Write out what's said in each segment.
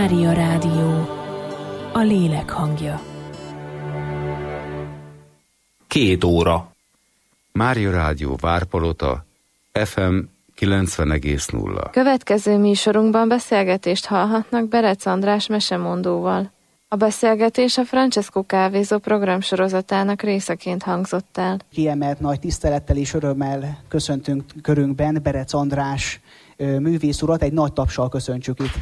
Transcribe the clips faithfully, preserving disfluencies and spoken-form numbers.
Mária Rádió, a lélek hangja. Két óra. Mária Rádió Várpalota, ef em kilencven egész nulla. Következő műsorunkban beszélgetést hallhatnak Berec András mesemondóval. A beszélgetés a Francesco Kávézó programsorozatának részeként hangzott el. Kiemelt nagy tisztelettel és örömmel köszöntünk körünkben Berec András művész urat, egy nagy tapssal köszöntsük itt.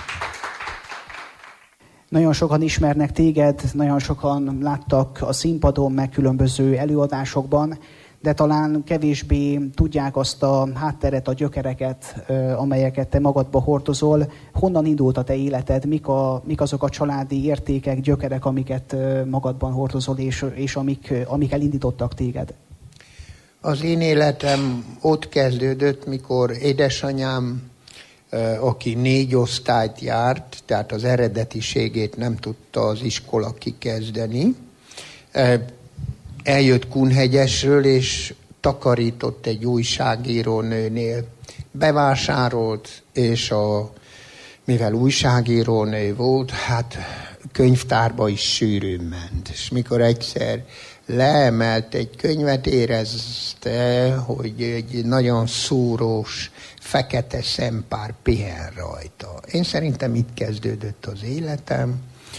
Nagyon sokan ismernek téged, nagyon sokan láttak a színpadon, meg különböző előadásokban, de talán kevésbé tudják azt a hátteret, a gyökereket, amelyeket te magadba hordozol. Honnan indult a te életed? Mik, a, mik azok a családi értékek, gyökerek, amiket magadban hordozol, és, és amik, amik elindítottak téged? Az én életem ott kezdődött, mikor édesanyám, aki négy osztályt járt, tehát az eredetiségét nem tudta az iskola kikezdeni, eljött Kunhegyesről, és takarított egy újságírónőnél. Bevásárolt, és a, mivel újságírónő volt, hát könyvtárba is sűrűn ment. És mikor egyszer leemelt egy könyvet, érezte, hogy egy nagyon szúrós, fekete szempár pihen rajta. Én szerintem itt kezdődött az életem.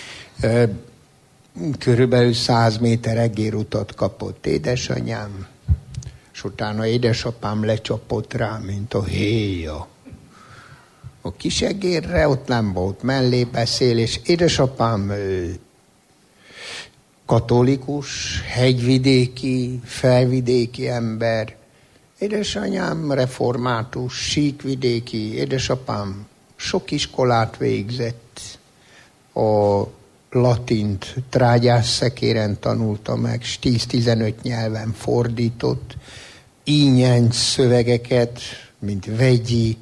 Körülbelül száz méter egérutat kapott édesanyám, és utána édesapám lecsapott rá, mint a héja. A kis egérre ott nem volt mellébeszélés. Édesapám katolikus, hegyvidéki, felvidéki ember. Édesanyám református, síkvidéki. Édesapám sok iskolát végzett. A latint trágyásszekéren tanulta meg, s tíz-tizenöt nyelven fordított, ínyenc szövegeket, mint vegyi,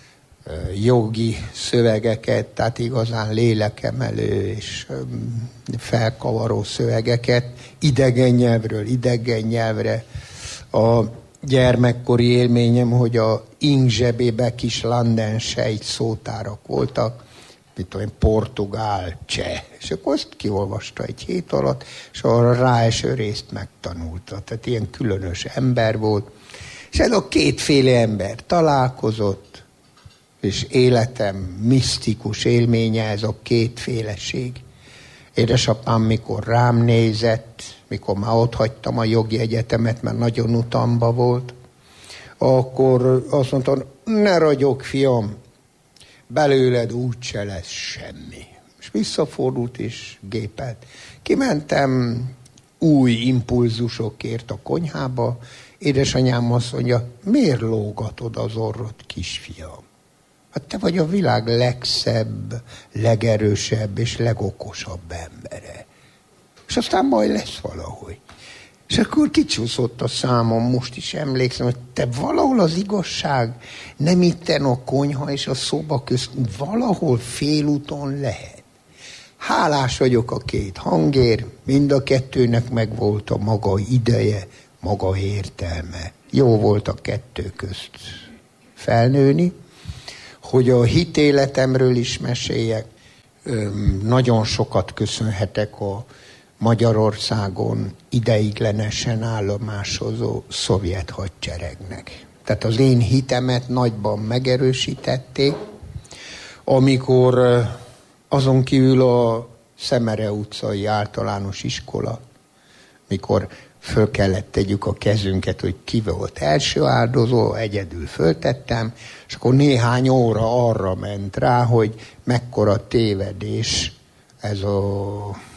jogi szövegeket, tehát igazán lélekemelő és felkavaró szövegeket, idegen nyelvről idegen nyelvre. A gyermekkori élményem, hogy a ing zsebébe kis landensejt szótárak voltak, mit tudom, portugál, cseh. És akkor azt kiolvasta egy hét alatt, és arra ráeső részt megtanulta. Tehát ilyen különös ember volt. És ez a kétféle ember találkozott, és életem misztikus élménye ez a kétféleség. Édesapám, mikor rám nézett, mikor már ott hagytam a jogi egyetemet, mert nagyon utamba volt, akkor azt mondta, ne ragyog, fiam, belőled úgyse lesz semmi. És visszafordult és gépelt. Kimentem új impulzusokért a konyhába. Édesanyám azt mondja, miért lógatod az orrod, kisfiam? Hát te vagy a világ legszebb, legerősebb és legokosabb embere. És aztán majd lesz valahogy. És akkor kicsúszott a számom, most is emlékszem, hogy te valahol az igazság nem itten a konyha és a szoba közt, valahol félúton lehet. Hálás vagyok a két hangért, mind a kettőnek megvolt a maga ideje, maga értelme. Jó volt a kettő közt felnőni, hogy a hitéletemről is meséljek. Nagyon sokat köszönhetek a Magyarországon ideiglenesen állomásozó szovjet hadseregnek. Tehát az én hitemet nagyban megerősítették, amikor azon kívül a Szemere utcai általános iskola, mikor föl kellett tegyük a kezünket, hogy ki volt első áldozó, egyedül föltettem, és akkor néhány óra arra ment rá, hogy mekkora tévedés ez a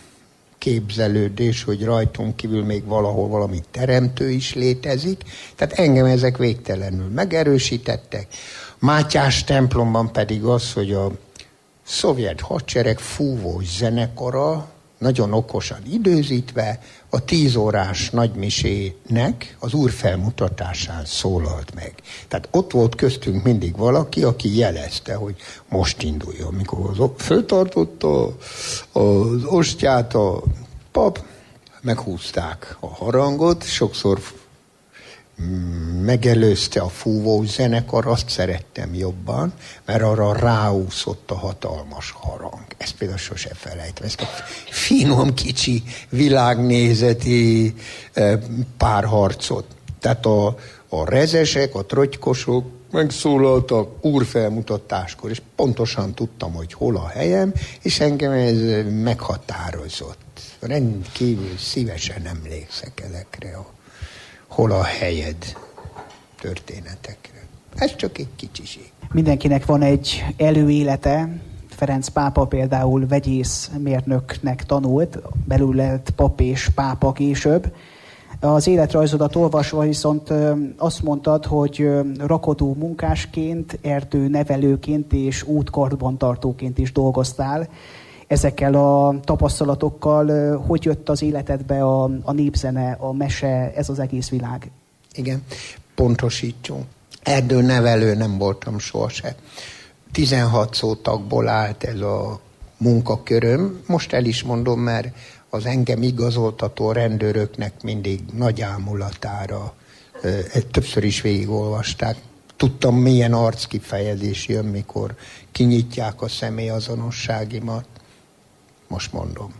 képzelődés, hogy rajtunk kívül még valahol valami teremtő is létezik. Tehát engem ezek végtelenül megerősítettek. Mátyás templomban pedig az, hogy a szovjet hadsereg fúvós zenekara nagyon okosan időzítve a tíz órás nagymisének az úr felmutatásán szólalt meg. Tehát ott volt köztünk mindig valaki, aki jelezte, hogy most induljon. Amikor föltartotta az ostját a pap, meghúzták a harangot, sokszor megelőzte a fúvós zenekar, azt szerettem jobban, mert arra ráúszott a hatalmas harang. Ezt például sose felejtem. Ezt a finom, kicsi, világnézeti párharcot. Tehát a, a rezesek, a trotykosok megszólaltak úrfelmutatáskor, és pontosan tudtam, hogy hol a helyem, és engem ez meghatározott. Rendkívül szívesen emlékszek ezekre a hol a helyed történetekre. Ez csak egy kicsiség. Mindenkinek van egy előélete. Ferenc pápa például vegyészmérnöknek tanult, belül lett pap és pápa később. Az életrajzodat olvasva viszont azt mondtad, hogy rakodó munkásként, erdőnevelőként és útkarbantartóként is dolgoztál. Ezekkel a tapasztalatokkal hogy jött az életedbe a, a népzene, a mese, ez az egész világ? Igen, pontosítsunk. Erdőnevelő nem voltam sohasem. tizenhat szótagból állt ez a munkaköröm. Most el is mondom, mert az engem igazoltató rendőröknek mindig nagy ámulatára többször is végigolvasták. Tudtam, milyen arckifejezés jön, mikor kinyitják a személyazonosságimat. Most mondom.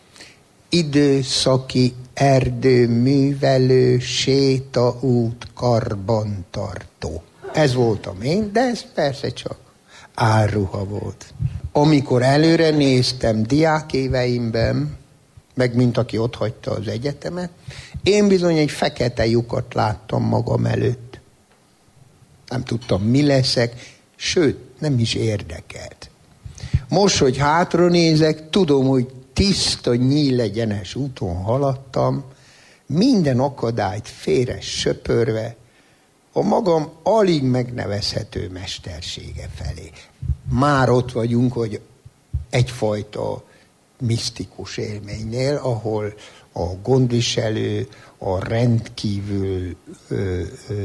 Időszaki erdőművelő, sétaút, karbantartó. Ez voltam én, de ez persze csak álruha volt. Amikor előre néztem diákéveimben, meg mint aki ott hagyta az egyetemet, én bizony egy fekete lyukat láttam magam előtt. Nem tudtam, mi leszek, sőt, nem is érdekelt. Most, hogy hátra nézek, tudom, hogy tiszta, nyílegyenes úton haladtam, minden akadályt félre söpörve, a magam alig megnevezhető mestersége felé. Már ott vagyunk, hogy egyfajta misztikus élménynél, ahol a gondviselő, a rendkívül ö, ö,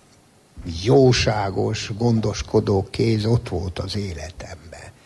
jóságos, gondoskodó kéz ott volt az életemben.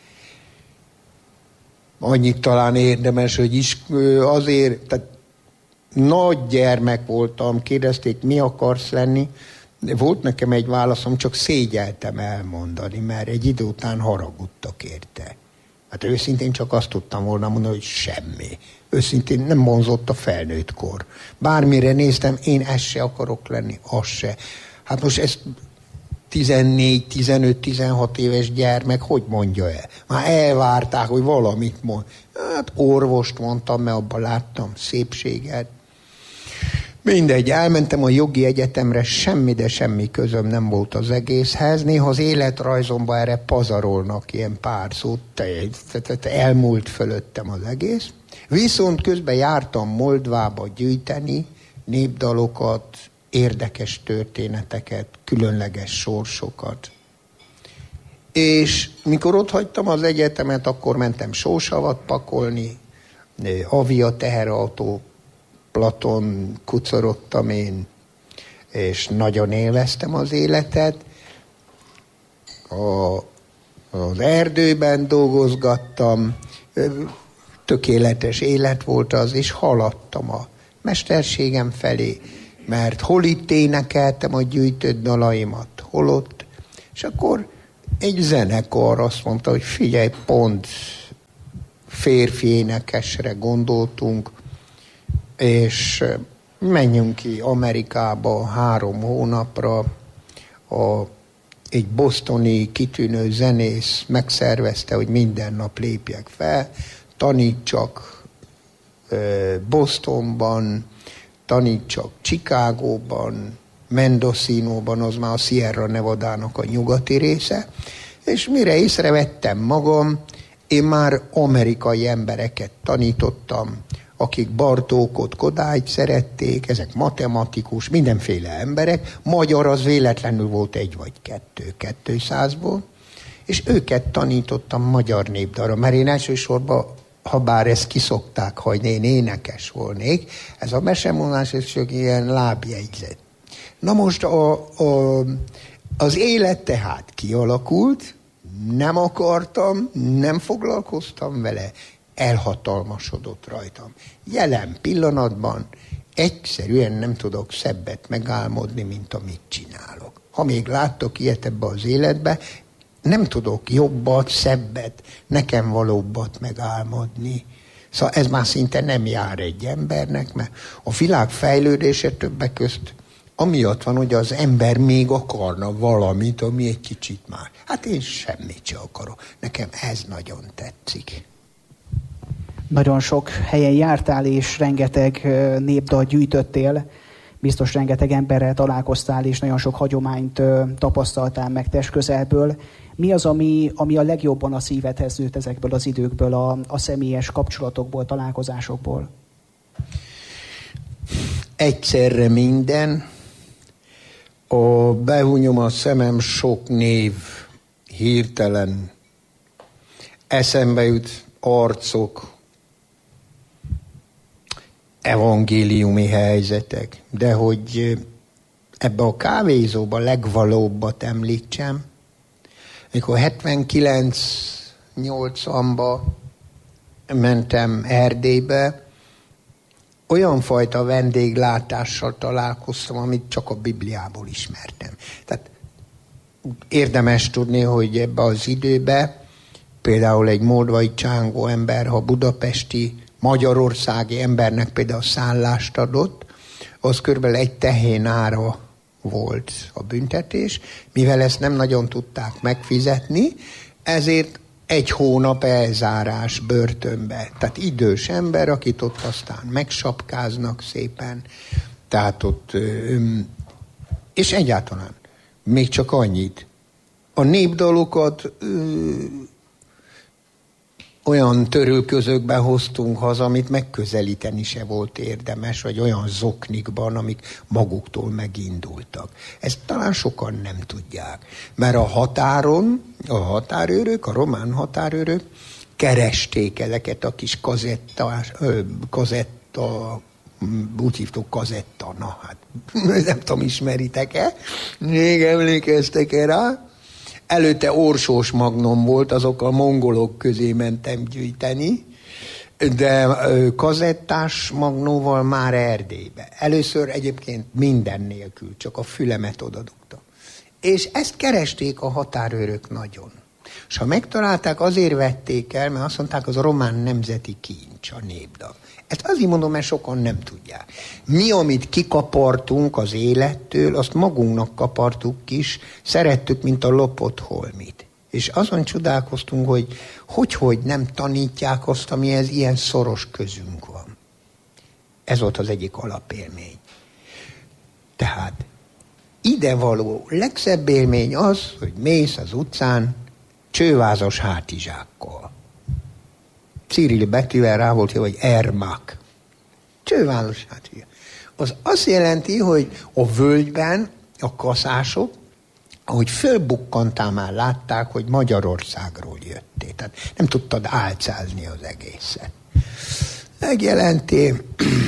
Annyit talán érdemes, hogy is azért, tehát nagy gyermek voltam, kérdezték, mi akarsz lenni. Volt nekem egy válaszom, csak szégyeltem elmondani, mert egy idő után haragudtak érte. Hát őszintén csak azt tudtam volna mondani, hogy semmi. Őszintén nem vonzott a felnőtt kor. Bármire néztem, én ezt se akarok lenni, azt se. Hát most ezt tizennégy, tizenöt, tizenhat éves gyermek, hogy mondja el? Már elvárták, hogy valamit mond. Hát orvost mondtam, mert abban láttam szépséget. Mindegy, elmentem a jogi egyetemre, semmi, de semmi közöm nem volt az egészhez. Néha az életrajzomban erre pazarolnak ilyen pár szót, tehát elmúlt fölöttem az egész. Viszont közben jártam Moldvába gyűjteni népdalokat, érdekes történeteket, különleges sorsokat. És mikor ott hagytam az egyetemet, akkor mentem sósavat pakolni, avia teherautó, Platon kucorodtam én, és nagyon élveztem az életet. A, az erdőben dolgozgattam, tökéletes élet volt az, és haladtam a mesterségem felé, mert hol itt énekeltem a gyűjtött dalaimat, hol ott, és akkor egy zenekar azt mondta, hogy figyelj, pont férfi énekesre gondoltunk, és menjünk ki Amerikába három hónapra. A, egy bostoni kitűnő zenész megszervezte, hogy minden nap lépjek fel, tanítsak Bostonban, tanítsak Chicagóban, Mendocinóban, az már a Sierra Nevadának a nyugati része, és mire észrevettem magam, én már amerikai embereket tanítottam, akik Bartókot, Kodályt szerették, ezek matematikus, mindenféle emberek, magyar az véletlenül volt egy vagy kettő, kettőszázból, és őket tanítottam magyar népdalra, mert én elsősorban, ha bár ezt kiszokták hagyni, én énekes volnék, ez a mesemondás, ez csak ilyen lábjegyzet. Na most a, a, az élet tehát kialakult, nem akartam, nem foglalkoztam vele, elhatalmasodott rajtam. Jelen pillanatban egyszerűen nem tudok szebbet megálmodni, mint amit csinálok. Ha még láttok ilyet ebbe az életbe, nem tudok jobbat, szebbet, nekem valóbbat megálmodni. Szóval ez már szinte nem jár egy embernek, mert a világ fejlődése többek közt amiatt van, hogy az ember még akarna valamit, ami egy kicsit már. Hát én semmit sem akarok. Nekem ez nagyon tetszik. Nagyon sok helyen jártál, és rengeteg népdalt gyűjtöttél. Biztos rengeteg emberrel találkoztál, és nagyon sok hagyományt tapasztaltál meg testközelből. Mi az, ami, ami a legjobban a szívedhez nőtt ezekből az időkből, a, a személyes kapcsolatokból, találkozásokból? Egyszerre minden. A behúnyom a szemem, sok név hirtelen eszembe jut, arcok, evangéliumi helyzetek, de hogy ebbe a kávézóba legvalóbbat említsem, mikor hetvenkilenc nyolcvanba mentem Erdélybe, olyan fajta vendéglátással találkoztam, amit csak a Bibliából ismertem. Tehát érdemes tudni, hogy ebbe az időbe például egy moldvai csángó ember, ha budapesti, magyarországi embernek például szállást adott, az körülbelül egy tehén ára volt a büntetés, mivel ezt nem nagyon tudták megfizetni, ezért egy hónap elzárás börtönbe. Tehát idős ember, akit ott aztán megsapkáznak szépen, tehát ott, és egyáltalán még csak annyit. A népdalokat olyan törülközökben hoztunk haza, amit megközelíteni se volt érdemes, vagy olyan zoknikban, amik maguktól megindultak. Ezt talán sokan nem tudják. Mert a határon, a határőrök, a román határőrök keresték ezeket a kis kazettás, ö, kazetta, úgy hívtuk kazetta, na hát, nem tudom, ismeritek-e? Még emlékeztek-e rá? Előtte orsós magnum volt, azok a mongolok közé mentem gyűjteni, de kazettás magnóval már Erdélybe. Először egyébként minden nélkül, csak a fülemet odadugtam. És ezt keresték a határőrök nagyon. És ha megtalálták, azért vették el, mert azt mondták, az a román nemzeti kincs, a népdal. Ezt azért mondom, mert sokan nem tudják. Mi, amit kikapartunk az élettől, azt magunknak kapartuk is, szerettük, mint a lopott holmit. És azon csodálkoztunk, hogy hogy-hogy nem tanítják azt, amihez ilyen szoros közünk van. Ez volt az egyik alapélmény. Tehát idevaló legszebb élmény az, hogy mész az utcán csővázas hátizsákkal. Cyril betűvel rá volt, hogy Ermak. Csővázas hátizsák. Az azt jelenti, hogy a völgyben a kaszások, ahogy fölbukkantál, már látták, hogy Magyarországról jöttél. Tehát nem tudtad álcázni az egészet. Megjelenti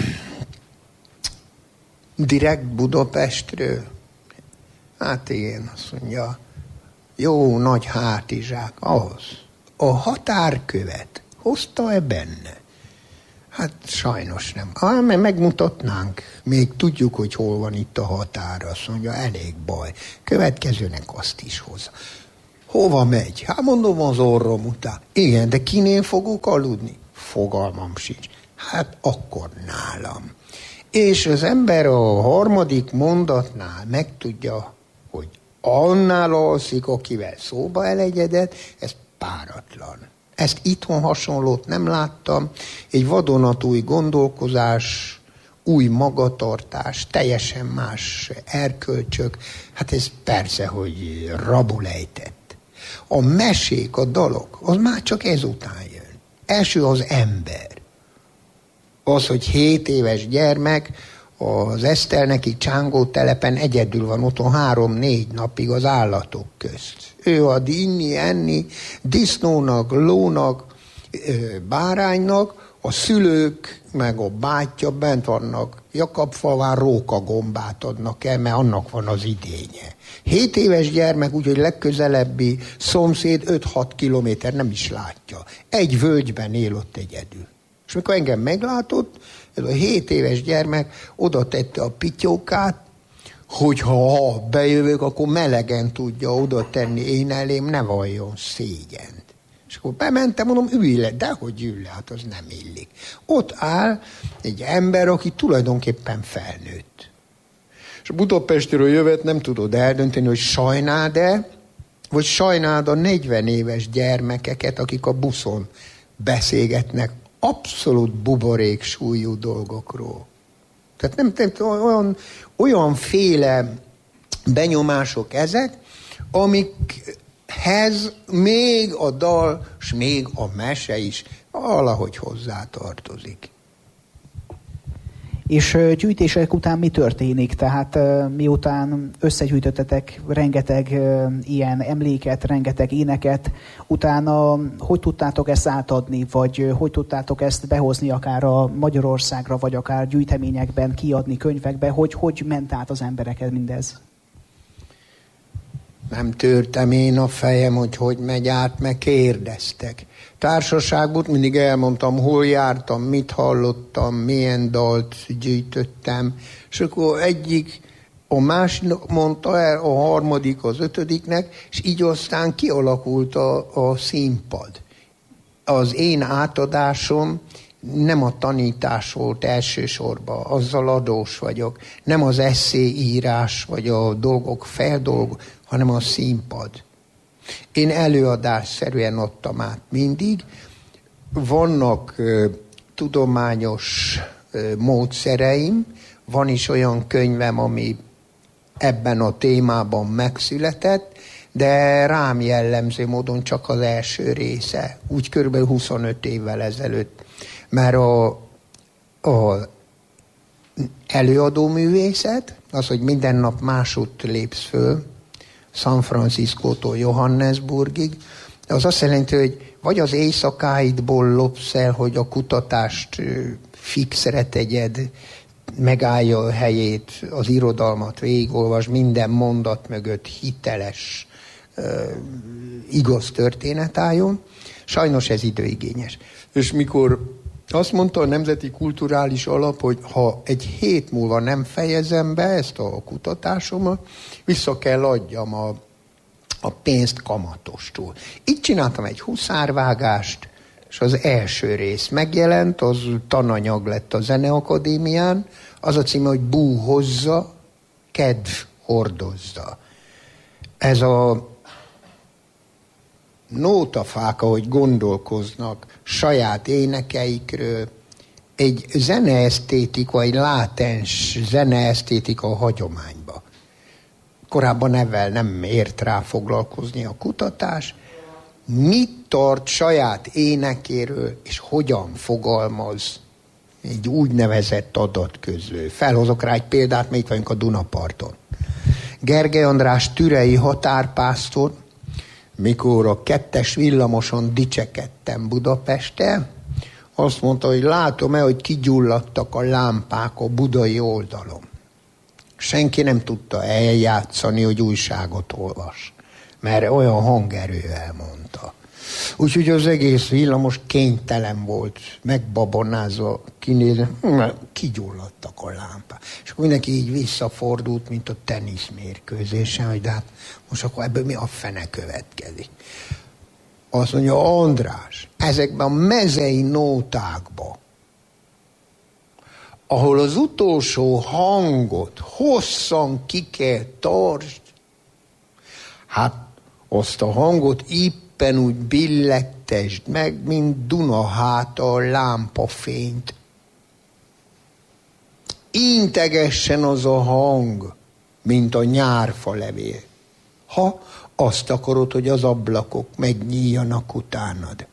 direkt Budapestről. Hát igen, azt mondja, jó nagy hátizsák, az. A határkövet hozta-e benne? Hát sajnos nem. Ah, mert megmutatnánk. Még tudjuk, hogy hol van itt a határ. Azt mondja, elég baj. Következőnek azt is hozza. Hova megy? Hát mondom, az orrom után. Igen, de kinél fogok aludni? Fogalmam sincs. Hát akkor nálam. És az ember a harmadik mondatnál megtudja, hogy annál alszik, akivel szóba elegyedett, ez páratlan. Ezt itthon hasonlót nem láttam. Egy vadonatúj gondolkozás, új magatartás, teljesen más erkölcsök. Hát ez persze, hogy rabul ejtett. A mesék, a dalok, az már csak ezután jön. Első az ember. Az, hogy hét éves gyermek az Eszterneki Csángó telepen egyedül van otthon három-négy napig az állatok közt. Ő ad inni, enni, disznónak, lónak, báránynak, a szülők meg a bátyja bent vannak Jakabfalván, rókagombát adnak el, mert annak van az idénye. Hét éves gyermek, úgyhogy legközelebbi szomszéd öt-hat kilométer nem is látja. Egy völgyben él ott egyedül. És mikor engem meglátott, ez a hét éves gyermek oda tette a pityókát, hogy ha bejövök, akkor melegen tudja oda tenni én elém, ne valljon szégyent. És akkor bementem, mondom, ülj le, dehogy ülj le, hát az nem illik. Ott áll egy ember, aki tulajdonképpen felnőtt. És Budapestről jövet, nem tudod eldönteni, hogy sajnáld-e, vagy sajnáld a negyven éves gyermekeket, akik a buszon beszélgetnek abszolút buborék súlyú dolgokról. Tehát nem, nem olyan, olyanféle benyomások ezek, amikhez még a dal, és még a mese is valahogy hozzátartozik. És gyűjtések után mi történik? Tehát miután összegyűjtöttetek rengeteg ilyen emléket, rengeteg éneket, utána hogy tudtátok ezt átadni, vagy hogy tudtátok ezt behozni akár a Magyarországra, vagy akár gyűjteményekben, kiadni könyvekbe, hogy hogy ment át az embereket mindez? Nem törtem én a fejem, hogy hogy megy át, meg kérdeztek. Társaságban mindig elmondtam, hol jártam, mit hallottam, milyen dalt gyűjtöttem, és akkor egyik a másik mondta el, a harmadik az ötödiknek, és így aztán kialakult a, a színpad. Az én átadásom nem a tanítás volt elsősorban, azzal adós vagyok, nem az eszéírás vagy a dolgok feldolgok, hanem a színpad. Én előadásszerűen adtam át mindig. Vannak ö, tudományos ö, módszereim, van is olyan könyvem, ami ebben a témában megszületett, de rám jellemző módon csak az első része, úgy körülbelül huszonöt évvel ezelőtt. Mert a, a előadó művészet, az, hogy minden nap másút lépsz föl, San Franciscótól Johannesburgig, az azt jelenti, hogy vagy az éjszakáidból lopsz el, hogy a kutatást fixre tegyed, megállja a helyét, az irodalmat végigolvas, minden mondat mögött hiteles, igaz történet álljon. Sajnos ez időigényes. És mikor azt mondta a Nemzeti Kulturális Alap, hogy ha egy hét múlva nem fejezem be ezt a kutatásomat, vissza kell adjam a, a pénzt kamatostól. Így csináltam egy huszárvágást, és az első rész megjelent, az tananyag lett a Zeneakadémián, az a címe, hogy Búhozza, kedv hordozza. Ez a nótafák, ahogy gondolkoznak saját énekeikről, egy zeneesztétika, egy látens zeneesztétika a hagyományba. Korábban ezzel nem ért rá foglalkozni a kutatás. Mit tart saját énekéről, és hogyan fogalmaz egy úgynevezett adatközlő. Felhozok rá egy példát, mert itt vagyunk a Dunaparton. Gergely András türei határpásztor, mikor a kettes villamoson dicsekedtem Budapesten, azt mondta, hogy látom-e, hogy kigyulladtak a lámpák a budai oldalon. Senki nem tudta eljátszani, hogy újságot olvas, mert olyan hangerővel mondta. Úgyhogy az egész villamos kénytelen volt, megbabonázva kinézni, kigyulladtak a lámpák. És akkor mindenki így visszafordult, mint a teniszmérkőzésen, hogy de hát most akkor ebből mi a fene következik. Azt mondja, András, ezekben a mezei nótákban, ahol az utolsó hangot hosszan ki kell tartsd, hát azt a hangot éppen úgy billegtesd meg, mint Dunaháta a lámpafényt. Integessen az a hang, mint a nyárfa levél, ha azt akarod, hogy az ablakok megnyíljanak utánad.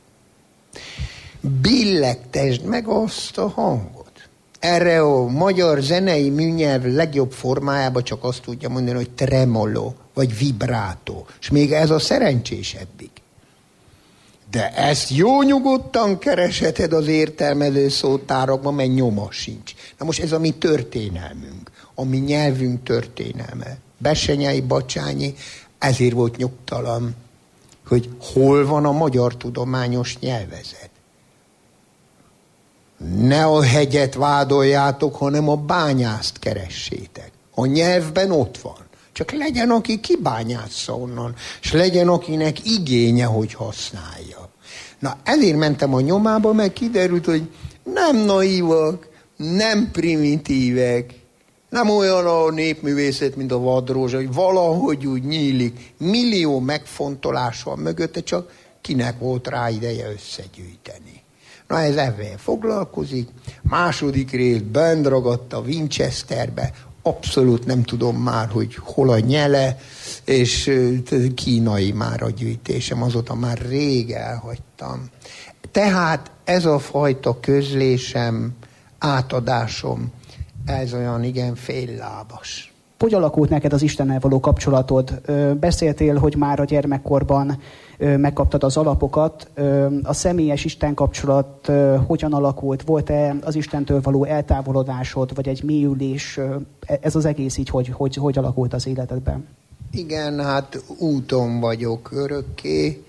Billegtesd meg azt a hangot. Erre a magyar zenei műnyelv legjobb formájában csak azt tudja mondani, hogy tremolo, vagy vibrátó. És még ez a szerencsésebbik. De ezt jó nyugodtan keresheted az értelmező szótárokban, mert nyoma sincs. Na most ez a mi történelmünk, a mi nyelvünk történelme. Bessenyei, Bacsányi ezért volt nyugtalan, hogy hol van a magyar tudományos nyelvezet. ne a hegyet vádoljátok, hanem a bányászt keressétek. A nyelvben ott van. Csak legyen, aki kibányásza onnan, és legyen, akinek igénye, hogy használja. Na, ezért mentem a nyomába, meg kiderült, hogy nem naívak, nem primitívek, nem olyan a népművészet, mint a vadrózsa, hogy valahogy úgy nyílik. Millió megfontolás van mögötte, csak kinek volt rá ideje összegyűjteni. Na, ez ebben foglalkozik. Második rész bent ragadt a Winchesterbe, abszolút nem tudom már, hogy hol a nyele, és kínai már a gyűjtésem, azóta már rég elhagytam. Tehát ez a fajta közlésem, átadásom, ez olyan igen féllábas. Hogy alakult neked az Istennel való kapcsolatod? Beszéltél, hogy már a gyermekkorban megkaptad az alapokat. A személyes Isten kapcsolat hogyan alakult? Volt-e az Istentől való eltávolodásod, vagy egy mélyülés? Ez az egész így, hogy, hogy, hogy alakult az életedben? Igen, hát úton vagyok örökké,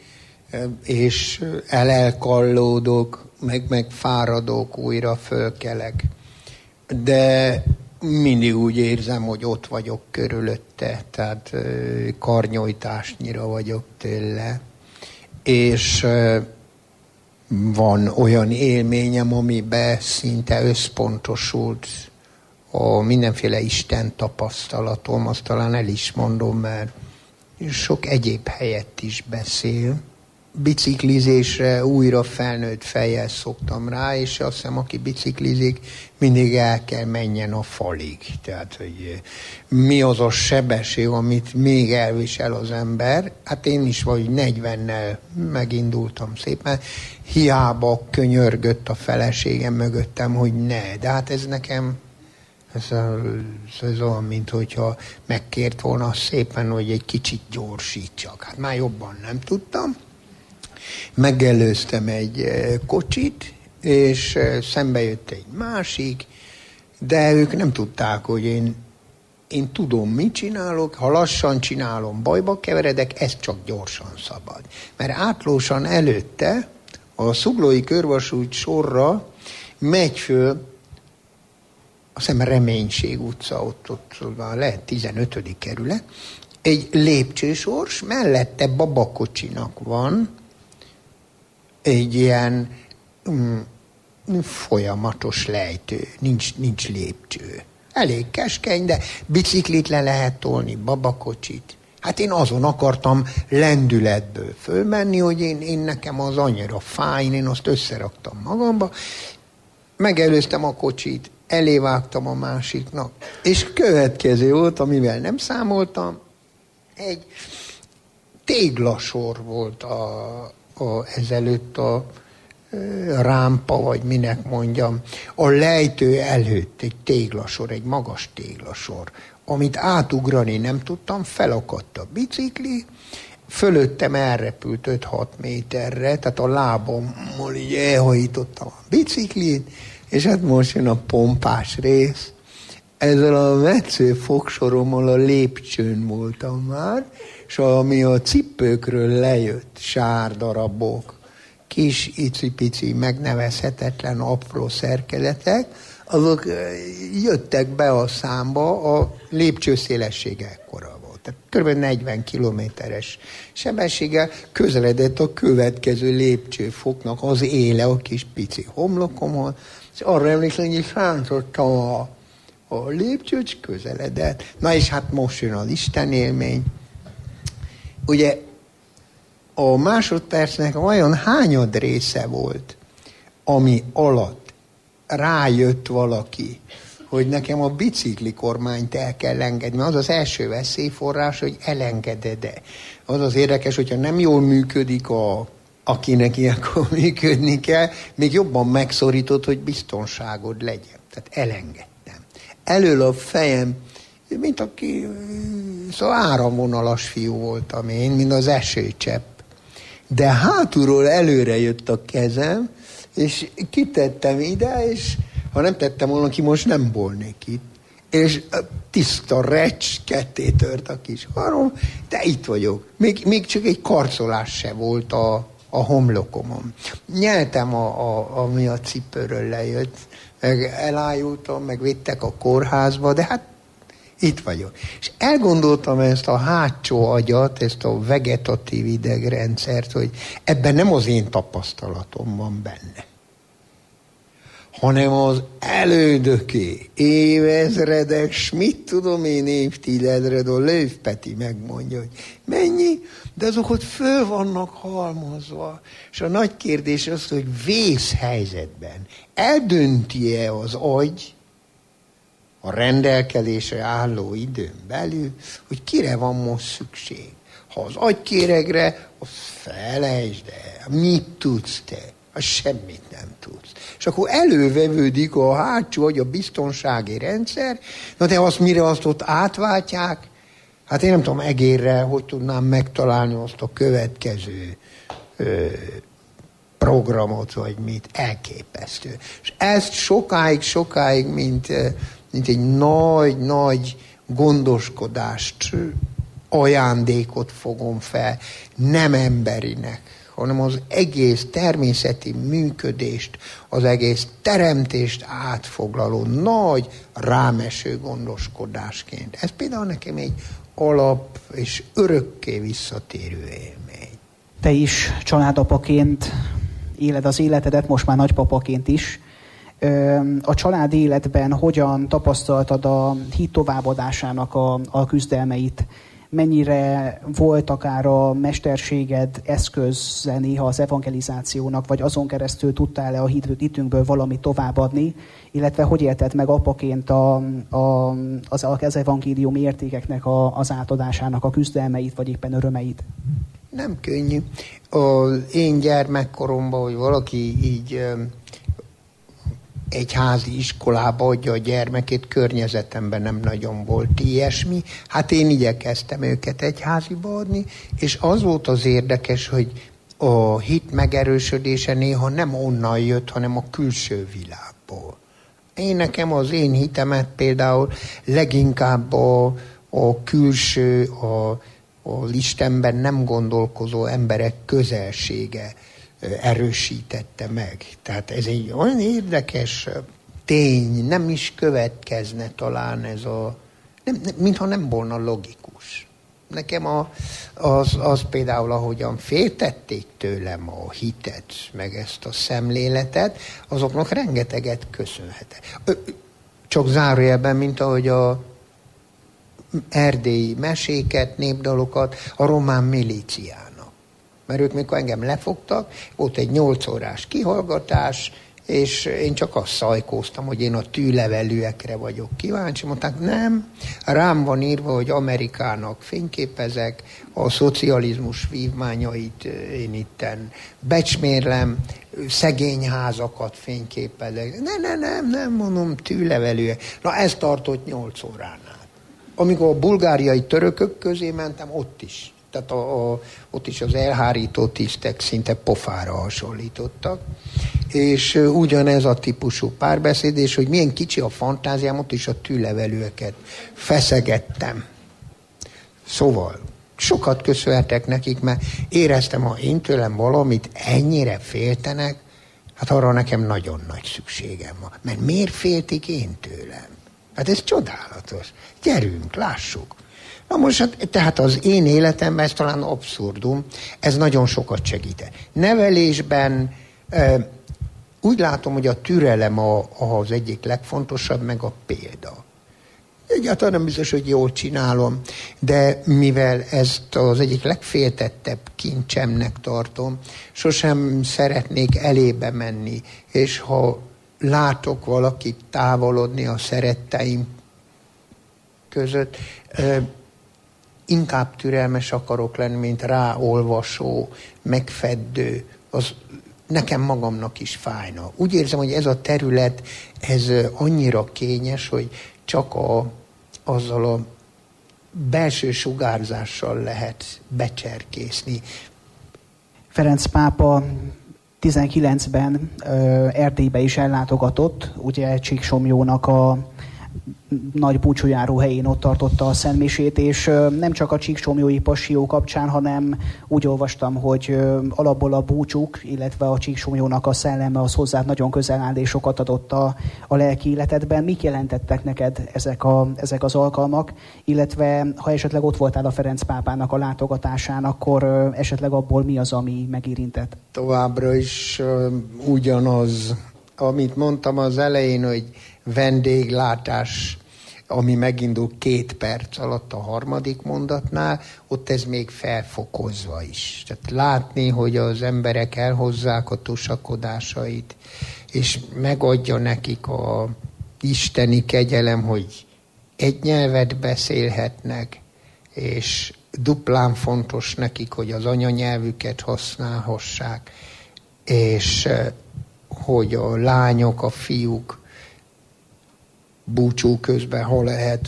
és elelkallódok, meg, meg fáradok, újra fölkelek. De mindig úgy érzem, hogy ott vagyok körülötte, tehát karnyojtásnyira vagyok tőle. És van olyan élményem, amiben szinte összpontosult a mindenféle Isten tapasztalatom, azt talán el is mondom, mert sok egyéb helyett is beszél. Biciklizésre újra felnőtt fejjel szoktam rá, és azt hiszem, aki biciklizik, mindig el kell menjen a falig. Tehát, hogy mi az a sebesség, amit még elvisel az ember. Hát én is vagy negyvennel megindultam szépen. Hiába könyörgött a feleségem mögöttem, hogy ne. De hát ez nekem, ez, ez olyan, mint hogyha megkért volna szépen, hogy egy kicsit gyorsítsak. Hát már jobban nem tudtam. Megelőztem egy kocsit, és szembe jött egy másik, de ők nem tudták, hogy én, én tudom, mit csinálok, ha lassan csinálom, bajba keveredek, ez csak gyorsan szabad. Mert átlósan előtte a Zuglói körvasút sorra megy föl, azt hiszem Reménység utca, ott, ott, ott lehet tizenötödik kerület, egy lépcsősors, mellette babakocsinak van egy ilyen mm, folyamatos lejtő, nincs, nincs lépcső. Elég keskeny, de biciklit le lehet tolni, babakocsit. Hát én azon akartam lendületből fölmenni, hogy én, én nekem az annyira fáj, én azt összeraktam magamba, megelőztem a kocsit, elévágtam a másiknak, és következő volt, amivel nem számoltam, egy téglasor volt a, a, ezelőtt a rámpa, vagy minek mondjam, a lejtő előtt egy téglasor, egy magas téglasor, amit átugrani nem tudtam, felakadt a bicikli, fölöttem elrepült öt-hat méterre, tehát a lábammal így elhajítottam a biciklit, és hát most jön a pompás rész. Ezzel a metsző fogsorommal a lépcsőn voltam már, és ami a cipőkről lejött, sárdarabok, kis icipici, megnevezhetetlen apró szerkezetek, azok jöttek be a számba, a lépcső szélessége ekkora volt. Tehát kb. negyven kilométeres sebességgel közeledett a következő lépcsőfoknak az éle a kis pici homlokomon, és arra emlékszem, hogy rántottam a, a lépcsőt, közeledett. Na és hát most jön az Isten élmény. Ugye a másodpercnek olyan hányad része volt, ami alatt rájött valaki, hogy nekem a bicikli kormányt el kell engedni. Az az első veszélyforrás, hogy elengeded-e. Az az érdekes, hogyha nem jól működik, a, akinek ilyenkor működni kell, még jobban megszorítod, hogy biztonságod legyen. Tehát elengedtem. Elől a fejem, mint aki, szóval áramvonalas fiú voltam én, mint az esőcsepp. De hátulról előre jött a kezem, és kitettem ide, és ha nem tettem volna ki, most nem volnék itt. És tiszta recs, ketté tört a kis harom, de itt vagyok. Még, még csak egy karcolás se volt a, a homlokomon. Nyeltem, a, a, ami a cipőről lejött, meg elájultam, meg vittek a kórházba, de hát itt vagyok. És elgondoltam ezt a hátsó agyat, ezt a vegetatív idegrendszert, hogy ebben nem az én tapasztalatom van benne, hanem az elődöké, évezredek, s mit tudom én évtizedred, a Löw Peti megmondja, hogy mennyi, de azok ott föl vannak halmozva. És a nagy kérdés az, hogy vészhelyzetben eldönti-e az agy a rendelkezésre álló időn belül, hogy kire van most szükség. Ha az agykéregre, az felejtsd el, mit tudsz te? Az semmit nem tudsz. És akkor elővevődik a hátsó agy, a biztonsági rendszer, na de azt mire azt ott átváltják, hát én nem tudom egérre, hogy tudnám megtalálni azt a következő ö, programot, vagy mit, elképesztő. És ezt sokáig, sokáig, mint, mint egy nagy-nagy gondoskodást, ajándékot fogom fel, nem emberinek, hanem az egész természeti működést, az egész teremtést átfoglaló nagy rámeső gondoskodásként. Ez például nekem egy alap és örökké visszatérő élmény. Te is családapaként éled az életedet, most már nagypapaként is. A család életben hogyan tapasztaltad a hit továbbadásának a, a küzdelmeit? Mennyire volt akár a mesterséged eszköze néha az evangelizációnak, vagy azon keresztül tudtál-e a hitünkből valamit továbbadni, illetve hogy élted meg apaként a, a, az, az evangélium értékeknek a, az átadásának a küzdelmeit, vagy éppen örömeit? Nem könnyű. Az én gyermekkoromban, hogy valaki így egyházi iskolába adja a gyermekét, környezetemben nem nagyon volt ilyesmi. Hát én igyekeztem őket egyháziba adni, és az volt az érdekes, hogy a hit megerősödése néha nem onnan jött, hanem a külső világból. Én nekem az én hitemet például leginkább a, a külső, a, a Istenben nem gondolkozó emberek közelsége erősítette meg. Tehát ez egy olyan érdekes tény, nem is következne talán ez a... Nem, nem, mintha nem volna logikus. Nekem a, az, az például, ahogyan féltették tőlem a hitet, meg ezt a szemléletet, azoknak rengeteget köszönhetek. Csak zárójelben, mint ahogy a erdélyi meséket, népdalokat a román milíciának. Mert ők, mikor engem lefogtak, volt egy nyolc órás kihallgatás, és én csak azt szajkóztam, hogy én a tűlevelűekre vagyok kíváncsi. Mondták, nem, rám van írva, hogy Amerikának fényképezek, a szocializmus vívmányait én itten becsmérlem, szegényházakat fényképezek. Ne, ne, nem, nem, mondom, tűlevelűek. Na, ez tartott nyolc óránál. Amikor a bulgáriai törökök közé mentem, ott is. Tehát a, a, ott is az elhárító tisztek szinte pofára hasonlítottak. És ugyanez a típusú párbeszéd, és hogy milyen kicsi a fantáziám, ott is a tűlevelőeket feszegettem. Szóval sokat köszönhetek nekik, mert éreztem, ha én tőlem valamit ennyire féltenek, hát arra nekem nagyon nagy szükségem van. Mert miért féltik én tőlem? Hát ez csodálatos. Gyerünk, lássuk. Na most, tehát az én életemben ez talán abszurdum, ez nagyon sokat segít. Nevelésben e, úgy látom, hogy a türelem a, az egyik legfontosabb, meg a példa. Egyáltalán nem biztos, hogy jól csinálom, de mivel ezt az egyik legféltettebb kincsemnek tartom, sosem szeretnék elébe menni, és ha látok valakit távolodni a szeretteim között, e, inkább türelmes akarok lenni, mint ráolvasó, megfeddő. Az nekem magamnak is fájna. Úgy érzem, hogy ez a terület, ez annyira kényes, hogy csak a, azzal a belső sugárzással lehet becserkészni. Ferenc pápa tizenkilencben ö, Erdélybe is ellátogatott, ugye Csíksomlyónak a nagy búcsújáró helyén ott tartotta a szentmisét, és nem csak a csíksomlyói passió kapcsán, hanem úgy olvastam, hogy alapból a búcsúk, illetve a csíksomlyónak a szelleme az hozzá nagyon közel áll, és sokat adott a, a lelki életedben. Mik jelentettek neked ezek, a, ezek az alkalmak, illetve ha esetleg ott voltál a Ferenc pápának a látogatásán, akkor esetleg abból mi az, ami megérintett? Továbbra is uh, ugyanaz, amit mondtam az elején, hogy vendéglátás, ami megindul két perc alatt a harmadik mondatnál, ott ez még felfokozva is. Tehát látni, hogy az emberek elhozzák a tusakodásait, és megadja nekik a isteni kegyelem, hogy egy nyelvet beszélhetnek, és duplán fontos nekik, hogy az anyanyelvüket használhassák, és hogy a lányok, a fiúk búcsú közben, ha lehet,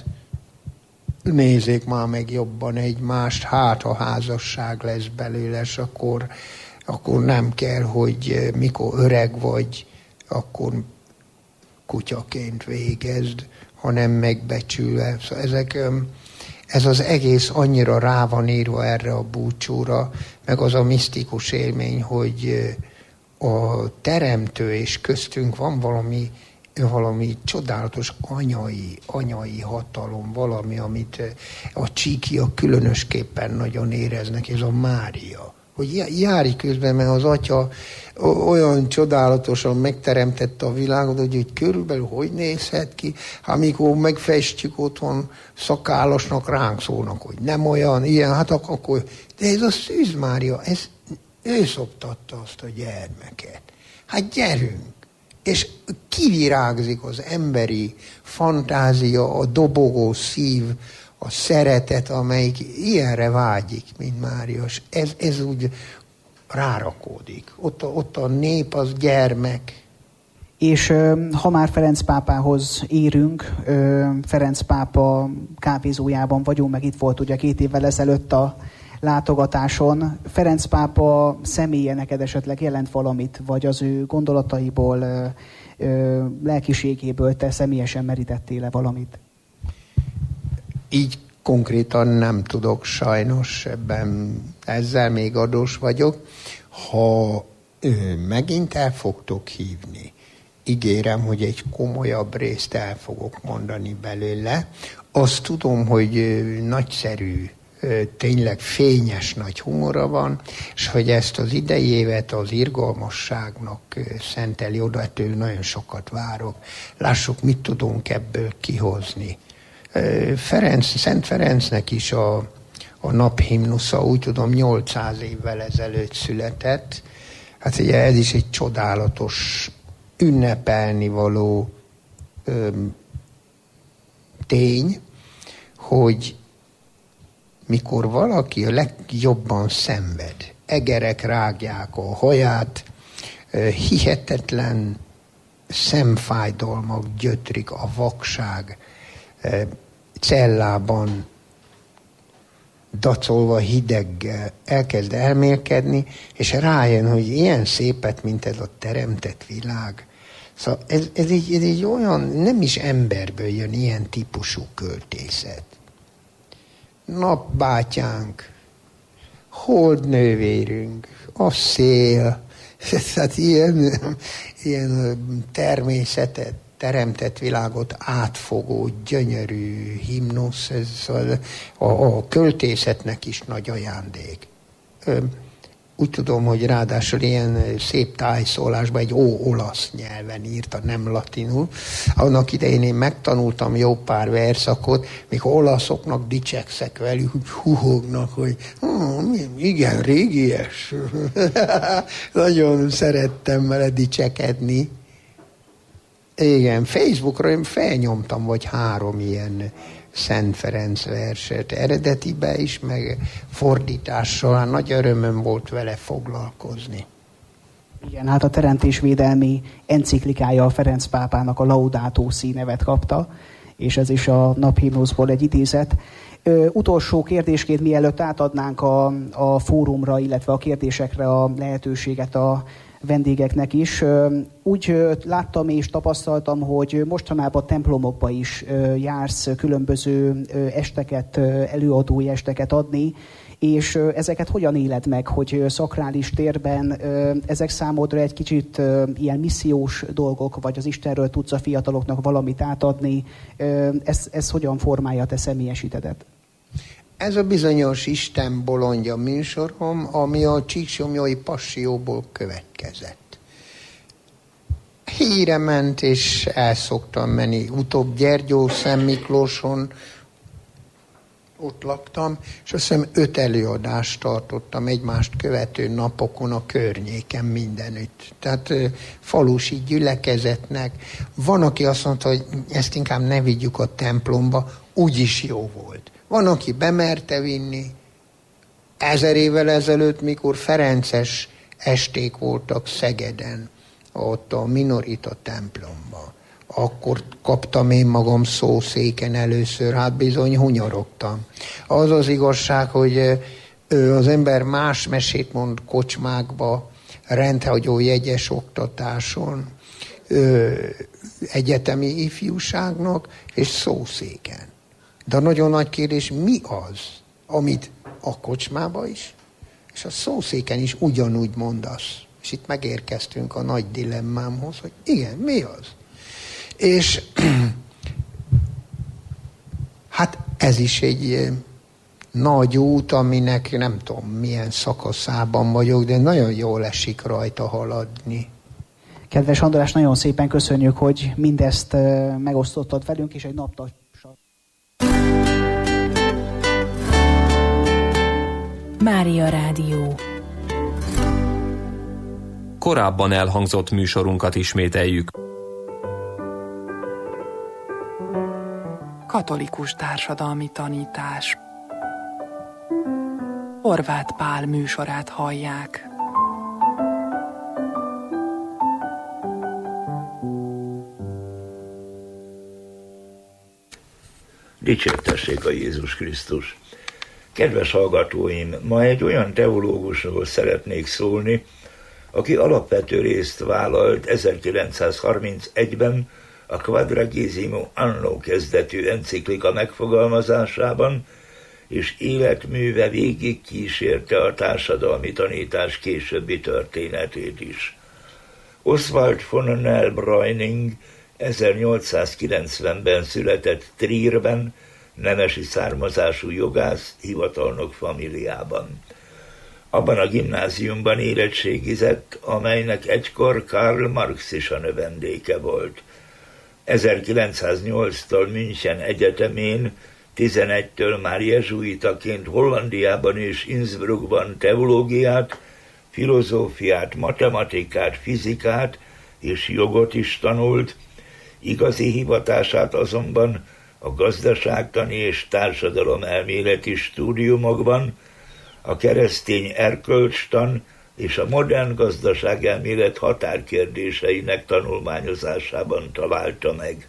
nézzék már meg jobban egymást, hát ha házasság lesz belőle, és akkor, akkor nem kell, hogy mikor öreg vagy, akkor kutyaként végezd, hanem megbecsülve. Szóval ezek, ez az egész annyira rá van írva erre a búcsúra, meg az a misztikus élmény, hogy a teremtő és köztünk van valami, valami csodálatos anyai, anyai hatalom, valami, amit a csíkiak különösképpen nagyon éreznek, ez a Mária. Hogy járj közben, mert az atya olyan csodálatosan megteremtette a világot, hogy, hogy körülbelül hogy nézhet ki, amikor megfestjük otthon szakállasnak, ránk szólnak, hogy nem olyan, ilyen, hát akkor, de ez a Szűz Mária, ez, ő szoptatta azt a gyermeket. Hát gyerünk! És kivirágzik az emberi fantázia, a dobogó szív, a szeretet, amelyik ilyenre vágyik, mint Máriás. Ez, ez úgy rárakódik. Ott a, ott a nép az gyermek. És ha már Ferenc pápához érünk, Ferenc pápa kávézójában vagyunk, meg itt volt ugye két évvel ezelőtt a látogatáson. Ferenc pápa személye neked esetleg jelent valamit, vagy az ő gondolataiból, lelkiségéből te személyesen merítettél-e valamit? Így konkrétan nem tudok sajnos, ebben ezzel még adós vagyok. Ha ő, megint el fogtok hívni, ígérem, hogy egy komolyabb részt el fogok mondani belőle. Azt tudom, hogy nagyszerű, tényleg fényes nagy humora van, és hogy ezt az idei évet az irgalmasságnak szenteli oda, ettől nagyon sokat várok. Lássuk, mit tudunk ebből kihozni. Ferenc, Szent Ferencnek is a, a naphimnusza, úgy tudom, nyolcszáz évvel ezelőtt született. Hát ugye ez is egy csodálatos, ünnepelni való öm, tény, hogy mikor valaki a legjobban szenved, egerek rágják a haját, hihetetlen szemfájdalmak gyötrik, a vakság, cellában dacolva hideggel elkezd elmélkedni, és rájön, hogy ilyen szépet, mint ez a teremtett világ. Szóval ez, ez, egy, ez egy olyan, nem is emberből jön ilyen típusú költészet. Napbátyánk, holdnővérünk, a szél, tehát ilyen, ilyen természetet, teremtett világot átfogó, gyönyörű himnusz, ez a, a költészetnek is nagy ajándék. Úgy tudom, hogy ráadásul ilyen szép tájszólásban egy ó-olasz nyelven írta, nem latinul. Annak idején én megtanultam jó pár verszakot, mikor olaszoknak dicsekszek velük, úgy huhognak, hogy hm, igen, régies. Nagyon szerettem vele dicsekedni. Igen, Facebookra én felnyomtam vagy három ilyen Szent Ferenc verset, eredetibe is, meg fordítással, hát nagy örömöm volt vele foglalkozni. Igen, hát a teremtésvédelmi enciklikája a Ferenc pápának a Laudato Si nevet kapta, és ez is a naphimnuszból egy idézet. Ö, utolsó kérdésként, mielőtt átadnánk a, a fórumra, illetve a kérdésekre a lehetőséget a vendégeknek is. Úgy láttam és tapasztaltam, hogy mostanában templomokba is jársz különböző esteket, előadói esteket adni, és ezeket hogyan éled meg, hogy szakrális térben ezek számodra egy kicsit ilyen missziós dolgok, vagy az Istenről tudsz a fiataloknak valamit átadni, ez, ez hogyan formálja a te személyes hitedet? Ez a bizonyos Isten bolondja műsorom, ami a Csíksomlyói Passióból következett. Híre ment, és el szoktam menni. Utóbb Gyergyó, Szent Miklóson, ott laktam, és azt hiszem öt előadást tartottam egymást követő napokon a környéken mindenütt. Tehát falusi gyülekezetnek. Van, aki azt mondta, hogy ezt inkább ne vigyük a templomba, úgyis jó volt. Van, aki bemerte vinni. Ezer évvel ezelőtt, mikor ferences esték voltak Szegeden, ott a Minorita templomban, akkor kaptam én magam szószéken először, hát bizony hunyorogtam. Az az igazság, hogy az ember más mesét mond kocsmákba, rendhagyó jegyes oktatáson, egyetemi ifjúságnak, és szószéken. De a nagyon nagy kérdés, mi az, amit a kocsmába is, és a szószéken is ugyanúgy mondasz. És itt megérkeztünk a nagy dilemmámhoz, hogy igen, mi az? És hát ez is egy nagy út, aminek nem tudom milyen szakaszában vagyok, de nagyon jól esik rajta haladni. Kedves András, nagyon szépen köszönjük, hogy mindezt megosztottad velünk, és egy naptarsat. Mária Rádió. Korábban elhangzott műsorunkat ismételjük. Katolikus társadalmi tanítás. Horváth Pál műsorát hallják. Dicsértessék a Jézus Krisztus! Kedves hallgatóim, ma egy olyan teológusról szeretnék szólni, aki alapvető részt vállalt ezerkilencszázharmincegyben a Quadragesimo Anno kezdetű enciklika megfogalmazásában, és életműve végig kísérte a társadalmi tanítás későbbi történetét is. Oswald von Neubräuning ezernyolcszázkilencvenben született Trierben, nemesi származású jogász, hivatalnok familiában. Abban a gimnáziumban érettségizett, amelynek egykor Karl Marx is a növendéke volt. ezerkilencszáznyolctól München Egyetemén, tizenegytől már jezsuitaként Hollandiában és Innsbruckban teológiát, filozófiát, matematikát, fizikát és jogot is tanult, igazi hivatását azonban a gazdaságtani és társadalomelméleti stúdiumokban, a keresztény erkölcstan és a modern gazdaságelmélet határkérdéseinek tanulmányozásában találta meg.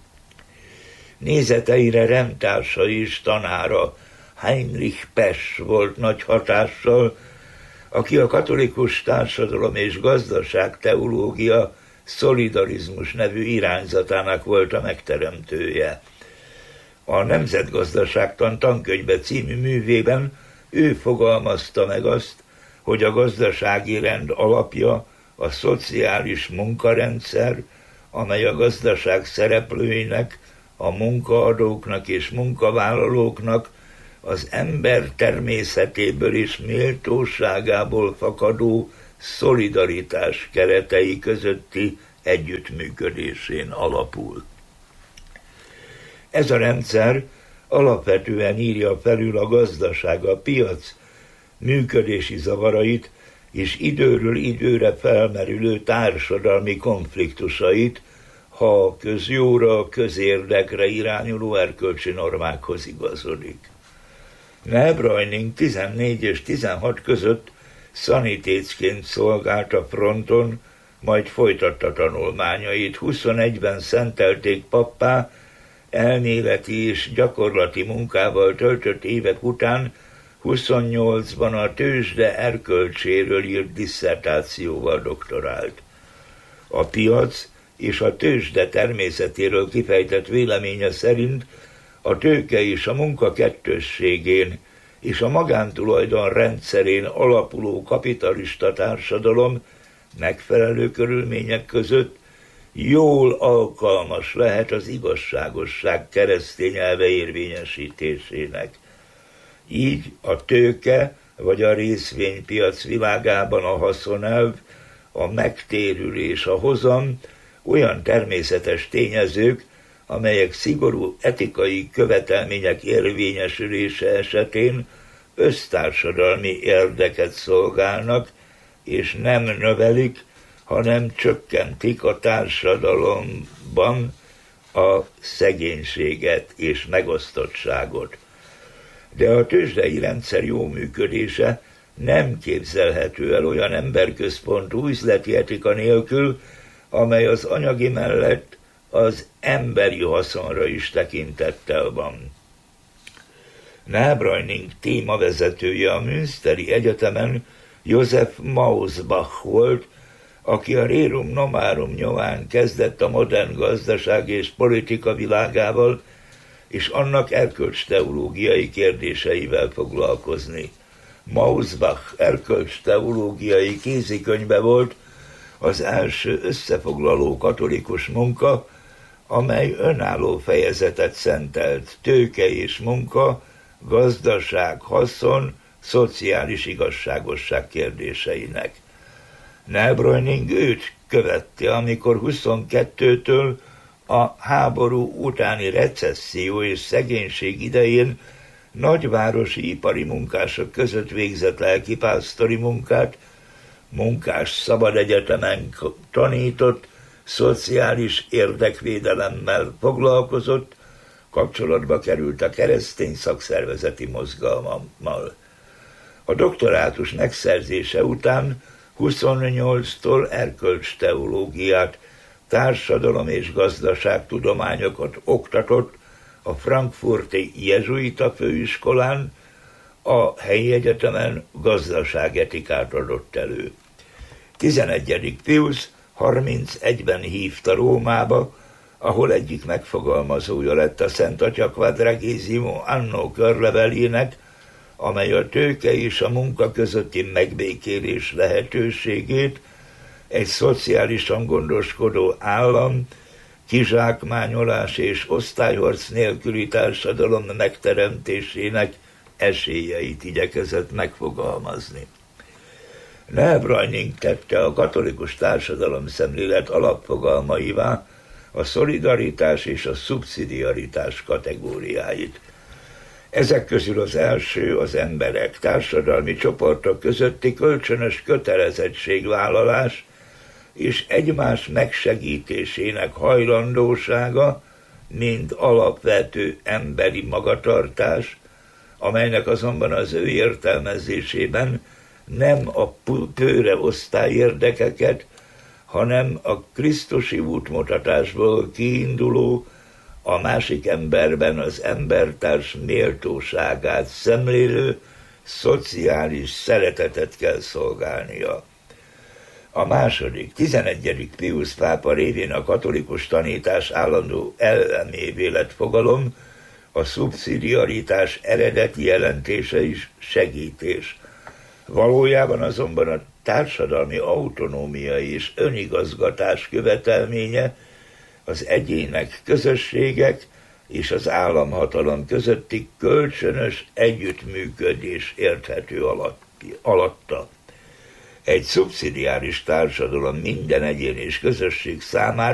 Nézeteire rendtársa és tanára, Heinrich Pesch volt nagy hatással, aki a katolikus társadalom és gazdaság teológia szolidarizmus nevű irányzatának volt a megteremtője. A Nemzetgazdaságtan tankönyve című művében ő fogalmazta meg azt, hogy a gazdasági rend alapja a szociális munkarendszer, amely a gazdaság szereplőinek, a munkaadóknak és munkavállalóknak az ember természetéből és méltóságából fakadó szolidaritás keretei közötti együttműködésén alapul. Ez a rendszer alapvetően írja felül a gazdaság, a piac működési zavarait és időről időre felmerülő társadalmi konfliktusait, ha a közjóra, közérdekre irányuló erkölcsi normákhoz igazodik. Neubräuning tizennégy és tizenhat között szanitécként szolgált a fronton, majd folytatta tanulmányait. huszonegyben szentelték pappá, elméleti és gyakorlati munkával töltött évek után huszonnyolcban a tőzsde erkölcséről írt disszertációval doktorált. A piac és a tőzsde természetéről kifejtett véleménye szerint a tőke és a munka kettősségén és a magántulajdon rendszerén alapuló kapitalista társadalom megfelelő körülmények között jól alkalmas lehet az igazságosság keresztény elve érvényesítésének. Így a tőke vagy a részvénypiac világában a haszonelv, a megtérülés, a hozam olyan természetes tényezők, amelyek szigorú etikai követelmények érvényesülése esetén össztársadalmi érdeket szolgálnak, és nem növelik, hanem csökkentik a társadalomban a szegénységet és megosztottságot. De a tőzsdei rendszer jó működése nem képzelhető el olyan emberközpontú üzleti etika nélkül, amely az anyagi mellett az emberi haszonra is tekintettel van. Nábrajning témavezetője a Münsteri Egyetemen Josef Mausbach volt, aki a Rerum Novarum nyomán kezdett a modern gazdaság és politika világával és annak erkölcsteológiai kérdéseivel foglalkozni. Mausbach erkölcsteológiai kézikönyve volt az első összefoglaló katolikus munka, amely önálló fejezetet szentelt tőke és munka, gazdaság, haszon, szociális igazságosság kérdéseinek. Nábrajning őt követte, amikor huszonkettőtől a háború utáni recesszió és szegénység idején nagyvárosi ipari munkások között végzett lelkipásztori munkát, munkás szabad egyetemen tanított, szociális érdekvédelemmel foglalkozott, kapcsolatba került a keresztény szakszervezeti mozgalommal. A doktorátus megszerzése után huszonnyolctól erkölcsteológiát, társadalom- és gazdaságtudományokat oktatott a frankfurti jezsuita főiskolán, a helyi egyetemen gazdaságetikát adott elő. tizenegyedik Piusz harmincegyben hívta Rómába, ahol egyik megfogalmazója lett a Szent Atya Quadragesimo Anno körlevelének, amely a tőke és a munka közötti megbékélés lehetőségét egy szociálisan gondoskodó állam, kizsákmányolás és osztályharc nélküli társadalom megteremtésének esélyeit igyekezett megfogalmazni. Nábrajning tette a katolikus társadalom szemlélet alapfogalmaivá a szolidaritás és a szubszidiaritás kategóriáit. Ezek közül az első az emberek, társadalmi csoportok közötti kölcsönös kötelezettségvállalás és egymás megsegítésének hajlandósága, mint alapvető emberi magatartás, amelynek azonban az ő értelmezésében nem a pőre osztály érdekeket, hanem a krisztusi útmutatásból kiinduló, a másik emberben az embertárs méltóságát szemlélő szociális szeretetet kell szolgálnia. A második, tizenegyedik Piusz pápa révén a katolikus tanítás állandó elemévé lett fogalom, a szubszidiaritás eredeti jelentése is segítés. Valójában azonban a társadalmi autonómia és önigazgatás követelménye az egyének, közösségek és az államhatalom közötti kölcsönös együttműködés érthető alatta. Egy szubszidiáris társadalom minden egyén és közösség számára